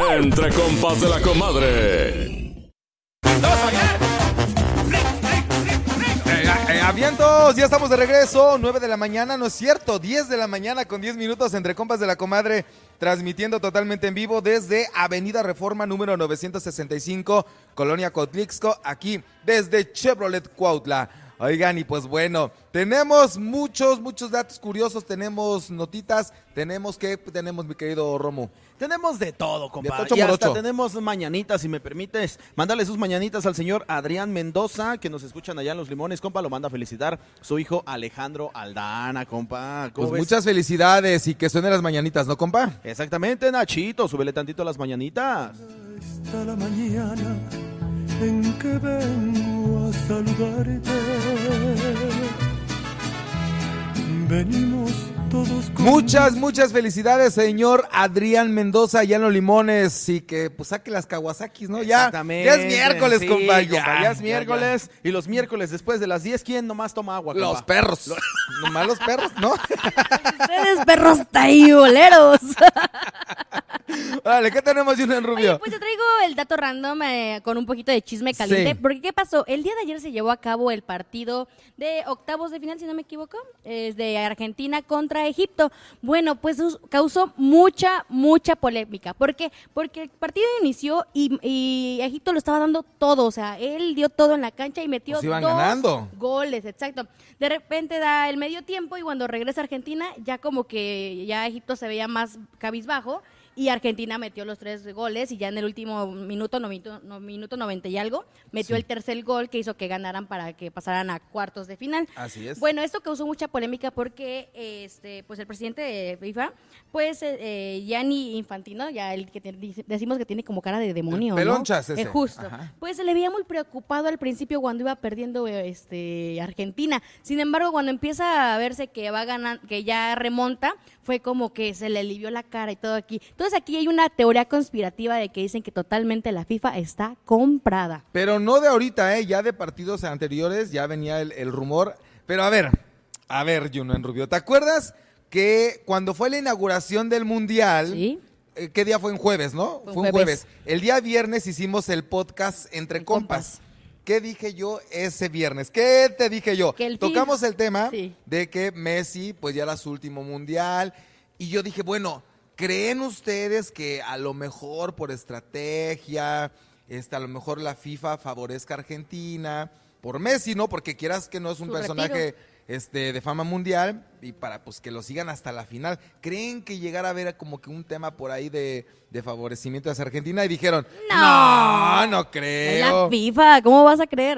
Entre compas de la comadre. Avientos, ya estamos de regreso, 9 de la mañana, no es cierto, 10 de la mañana con 10 minutos entre compas de la comadre, transmitiendo totalmente en vivo desde Avenida Reforma número 965, Colonia Cotlixco, aquí desde Chevrolet Cuautla. Oigan, y pues bueno, tenemos muchos datos curiosos, tenemos notitas, tenemos, mi querido Romo. Tenemos de todo, compadre. De y hasta tenemos mañanitas, si me permites. Mándale sus mañanitas al señor Adrián Mendoza, que nos escuchan allá en Los Limones, compa. Lo manda a felicitar su hijo Alejandro Aldana, compa. Pues muchas felicidades y que suenen las mañanitas, ¿no, compa? Exactamente, Nachito. Súbele tantito a las mañanitas. Hasta la mañana en que vengo a saludarte. Venimos todos con... Muchas felicidades, señor Adrián Mendoza, allá en Los Limones, y que pues saque las Kawasakis, ¿no? Exactamente. Ya es miércoles, sí, compa, ya es miércoles. Ya. Y los miércoles después de las 10, ¿quién nomás toma agua, compa? Los perros. Nomás los perros, ¿no? Ustedes, perros taiboleros. Vale, ¿qué tenemos, Julián Rubio? Oye, pues yo traigo el dato random con un poquito de chisme caliente. Sí. Porque, ¿qué pasó? El día de ayer se llevó a cabo el partido de octavos de final, si no me equivoco, es de Argentina contra Egipto. Bueno, pues causó mucha polémica. ¿Por qué? Porque el partido inició y Egipto lo estaba dando todo. O sea, él dio todo en la cancha y metió pues iban 2 ganando. goles, exacto. De repente da el medio tiempo y cuando regresa Argentina, ya como que ya Egipto se veía más cabizbajo. Y Argentina metió los 3 goles y ya en el último minuto 90 y algo, metió el tercer gol que hizo que ganaran para que pasaran a cuartos de final. Así es. Bueno, esto causó mucha polémica porque pues el presidente de FIFA, pues Gianni Infantino, ya el que decimos que tiene como cara de demonio, pelonchas, ¿no? ese. Justo. Ajá. Pues se le veía muy preocupado al principio cuando iba perdiendo Argentina. Sin embargo, cuando empieza a verse que va ganando, que ya remonta, fue como que se le alivió la cara y todo aquí. Entonces aquí hay una teoría conspirativa de que dicen que totalmente la FIFA está comprada. Pero no de ahorita, ya de partidos anteriores ya venía el rumor. Pero a ver, Julián Rubio, ¿te acuerdas que cuando fue la inauguración del Mundial, ¿Sí? ¿Qué día fue? En jueves, ¿no? Fue un jueves. El día viernes hicimos el podcast Entre Compas. ¿Qué dije yo ese viernes? ¿Qué te dije yo? Tocamos el tema de que Messi pues ya era su último mundial y yo dije, bueno, ¿creen ustedes que a lo mejor por estrategia, a lo mejor la FIFA favorezca a Argentina por Messi, ¿no? Porque quieras que no es un personaje de fama mundial y para pues que lo sigan hasta la final. ¿Creen que llegara a haber como que un tema por ahí de favorecimiento hacia Argentina? Y dijeron, no creo. La FIFA, ¿cómo vas a creer?